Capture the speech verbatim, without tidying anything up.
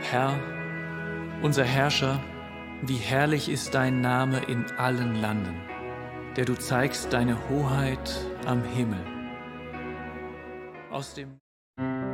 Herr, unser Herrscher, wie herrlich ist dein Name in allen Landen, der du zeigst deine Hoheit am Himmel. Aus dem